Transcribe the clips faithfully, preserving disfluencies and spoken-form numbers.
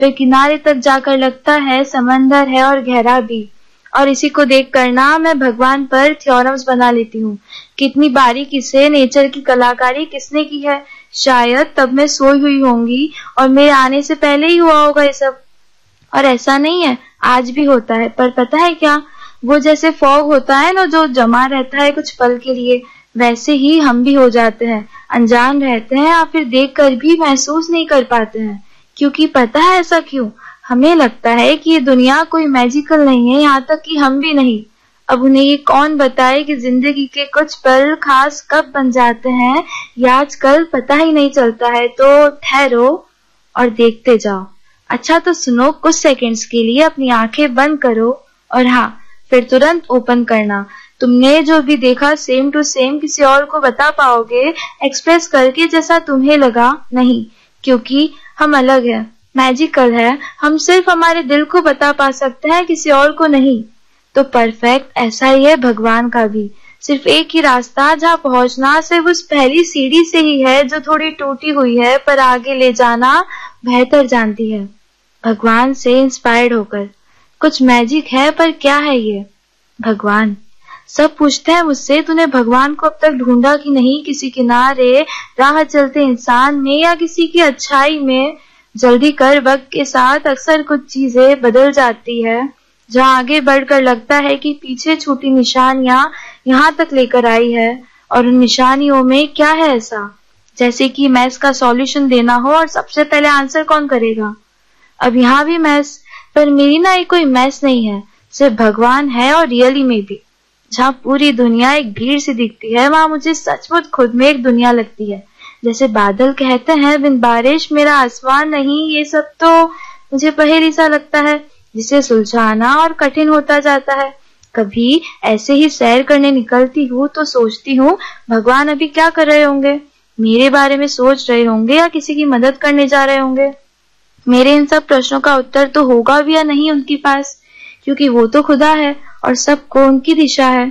फिर किनारे तक जाकर लगता है समंदर है और गहरा भी। और इसी को देख कर ना मैं भगवान पर थ्योरम्स बना लेती हूँ। कितनी बारीकी से नेचर की कलाकारी किसने की है। शायद तब मैं सोई हुई होंगी और मेरे आने से पहले ही हुआ होगा ये सब। और ऐसा नहीं है, आज भी होता है। पर पता है क्या, वो जैसे फॉग होता है ना जो जमा रहता है कुछ पल के लिए, वैसे ही हम भी हो जाते हैं। अनजान रहते हैं या फिर देख कर भी महसूस नहीं कर पाते हैं। क्योंकि पता है ऐसा क्यों? हमें लगता है कि ये दुनिया कोई मैजिकल नहीं है, यहाँ तक कि हम भी नहीं। अब उन्हें ये कौन बताए कि जिंदगी के कुछ पल खास कब बन जाते हैं, या आजकल पता ही नहीं चलता है। तो ठहरो और देखते जाओ। अच्छा तो सुनो, कुछ सेकंड्स के लिए अपनी आंखें बंद करो और हाँ, फिर तुरंत ओपन करना। तुमने जो भी देखा सेम टू सेम किसी और को बता पाओगे एक्सप्रेस करके जैसा तुम्हें लगा? नहीं, क्योंकि हम अलग हैं, मैजिकल है। हम सिर्फ हमारे दिल को बता पा सकते हैं, किसी और को नहीं। तो परफेक्ट ऐसा ही है भगवान का भी। सिर्फ एक ही रास्ता जहाँ पहुंचना सिर्फ उस पहली सीढ़ी से ही है जो थोड़ी टूटी हुई है, पर आगे ले जाना बेहतर जानती है। भगवान से इंस्पायर्ड होकर कुछ मैजिक है, पर क्या है ये? भगवान। सब पूछते हैं मुझसे, तूने भगवान को अब तक ढूंढा कि नहीं? किसी किनारे राह चलते इंसान में या किसी की अच्छाई में? जल्दी कर, वक्त के साथ अक्सर कुछ चीजें बदल जाती है। जहाँ आगे बढ़कर लगता है कि पीछे छूटी निशानियां यहाँ तक लेकर आई है। और उन निशानियों में क्या है ऐसा? जैसे कि मैथ्स का सॉल्यूशन देना हो और सबसे पहले आंसर कौन करेगा? अब यहाँ भी मैथ्स, पर मेरी ना ये कोई मैथ्स नहीं है, सिर्फ भगवान है। और रियली में भी जहाँ पूरी दुनिया एक भीड़ सी दिखती है, वहां मुझे सचमुच खुद में एक दुनिया लगती है। जैसे बादल कहते हैं बिन बारिश मेरा आसमान नहीं, ये सब तो मुझे पहेली सा लगता है जिसे सुलझाना और कठिन होता जाता है। कभी ऐसे ही सैर करने निकलती हूँ तो सोचती हूँ भगवान अभी क्या कर रहे होंगे, मेरे बारे में सोच रहे होंगे या किसी की मदद करने जा रहे होंगे। मेरे इन सब प्रश्नों का उत्तर तो होगा भी या नहीं उनके पास, क्योंकि वो तो खुदा है और सबको उनकी दिशा है।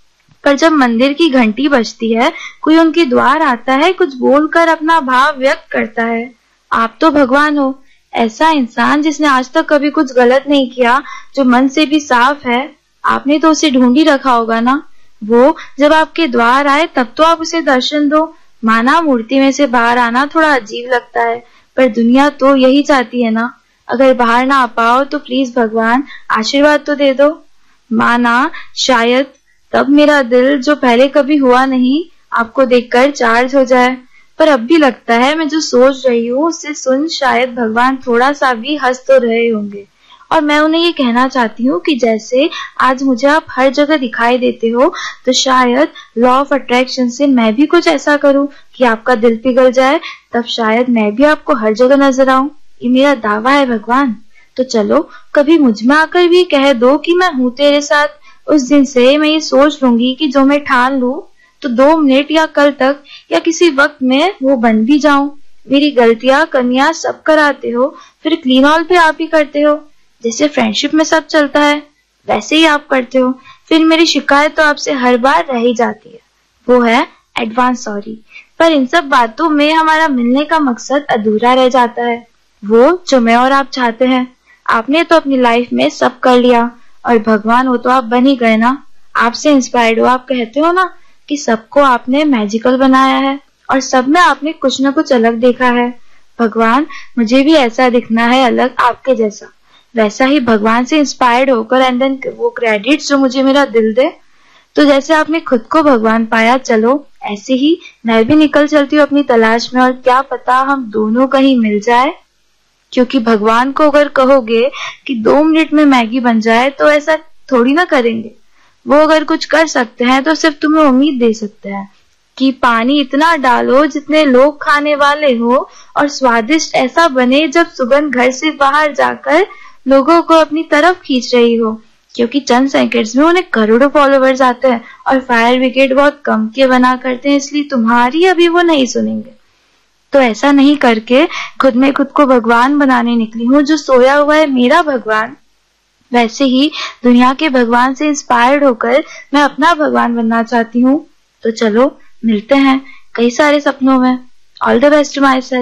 पर जब मंदिर की घंटी बजती है, कोई उनके द्वार आता है, कुछ बोलकर अपना भाव व्यक्त करता है, आप तो भगवान हो। ऐसा इंसान जिसने आज तक कभी कुछ गलत नहीं किया, जो मन से भी साफ है, आपने तो उसे ढूंढ ही रखा होगा ना। वो जब आपके द्वार आए तब तो आप उसे दर्शन दो। माना मूर्ति में से बाहर आना थोड़ा अजीब लगता है, पर दुनिया तो यही चाहती है ना। अगर बाहर ना आ पाओ तो प्लीज भगवान आशीर्वाद तो दे दो। माना शायद तब मेरा दिल, जो पहले कभी हुआ नहीं, आपको देखकर चार्ज हो जाए। पर अब भी लगता है मैं जो सोच रही हूँ उससे सुन शायद भगवान थोड़ा सा भी हंस तो रहे होंगे। और मैं उन्हें ये कहना चाहती हूँ कि जैसे आज मुझे आप हर जगह दिखाई देते हो, तो शायद लॉ ऑफ अट्रैक्शन से मैं भी कुछ ऐसा करूँ कि आपका दिल पिघल जाए। तब शायद मैं भी आपको हर जगह नजर आऊं। ये मेरा दावा है भगवान। तो चलो कभी मुझ में आकर भी कह दो कि मैं हूँ तेरे साथ। उस दिन से मैं ये सोच लूंगी कि जो मैं ठान लूं तो दो मिनट या कल तक या किसी वक्त में वो बन भी जाऊं। मेरी गलतियां कमियां सब कराते हो, फिर क्लीन ऑल पे आप ही करते हो। जैसे फ्रेंडशिप में सब चलता है वैसे ही आप करते हो। फिर मेरी शिकायत तो आपसे हर बार रह ही जाती है, वो है एडवांस सॉरी। पर इन सब बातों में हमारा मिलने का मकसद अधूरा रह जाता है, वो जो मैं और आप चाहते हैं। आपने तो अपनी लाइफ में सब कर लिया, और भगवान वो तो आप बन ही गए ना। आपसे इंस्पायर्ड हो, आप कहते हो ना कि सबको आपने मैजिकल बनाया है और सब में आपने कुछ न कुछ अलग देखा है। भगवान मुझे भी ऐसा दिखना है, अलग आपके जैसा। वैसा ही भगवान से इंस्पायर्ड होकर एंड देन वो क्रेडिट्स जो मुझे मेरा दिल दे। तो जैसे आपने खुद को भगवान पाया, चलो ऐसे ही मैं भी निकल चलती हूँ अपनी तलाश में। और क्या पता हम दोनों कहीं मिल जाए। क्योंकि भगवान को अगर कहोगे कि दो मिनट में मैगी बन जाए तो ऐसा थोड़ी ना करेंगे। वो अगर कुछ कर सकते हैं तो सिर्फ तुम्हें उम्मीद दे सकते हैं कि पानी इतना डालो जितने लोग खाने वाले हो, और स्वादिष्ट ऐसा बने जब सुगंध घर से बाहर जाकर लोगों को अपनी तरफ खींच रही हो। क्योंकि चंद सेकंड्स में उन्हें करोड़ों फॉलोवर्स आते हैं और फायर ब्रिगेड बहुत कम के बना करते हैं, इसलिए तुम्हारी अभी वो नहीं सुनेंगे। तो ऐसा नहीं करके खुद में खुद को भगवान बनाने निकली हूँ, जो सोया हुआ है मेरा भगवान। वैसे ही दुनिया के भगवान से इंस्पायर्ड होकर मैं अपना भगवान बनना चाहती हूँ। तो चलो मिलते हैं कई सारे सपनों में। All the best to my self.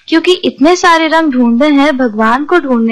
क्योंकि इतने सारे रंग ढूंढने हैं, भगवान को ढूंढने